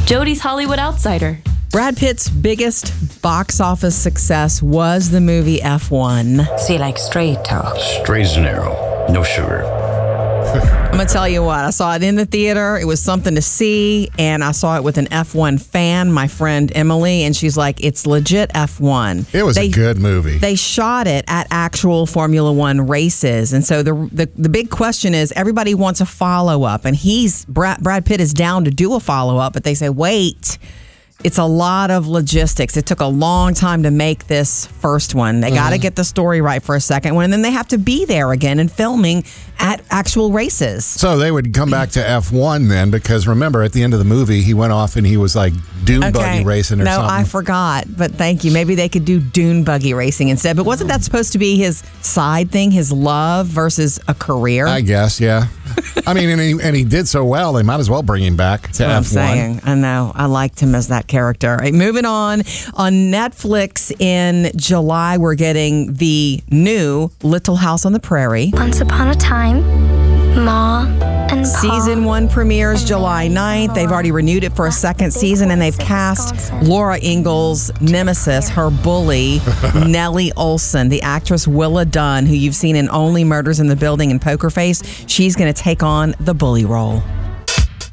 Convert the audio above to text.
Jodie's Hollywood Outsider. Brad Pitt's biggest box office success was the movie F1. So you like straight talk? Straight as an arrow. No sugar. I'm going to tell you what, I saw it in the theater. It was something to see, and I saw it with an F1 fan, my friend Emily, and she's like, it's legit F1. It was a good movie. They shot it at actual Formula One races, and so the big question is, everybody wants a follow-up, and Brad Pitt is down to do a follow-up, but they say, wait, it's a lot of logistics. It took a long time to make this first one. They got to get the story right for a second one, and then they have to be there again and filming at actual races. So they would come back to F1 then, because remember, at the end of the movie, he went off and he was like dune buggy racing or something. No, I forgot, but thank you. Maybe they could do dune buggy racing instead. But wasn't that supposed to be his side thing, his love versus a carear? I guess, yeah. I mean, and he did so well, they might as well bring him back to F1. I'm saying. I know. I liked him as that character. All right, moving on Netflix in July, we're getting the new Little House on the Prairie. Once upon a time, Ma and Pa. Season 1 premieres July 9th. They've already renewed it for a second season, and they've cast Laura Ingalls' nemesis, her bully, Nellie Olson, the actress Willa Dunn, who you've seen in Only Murders in the Building and Poker Face. She's going to take on the bully role.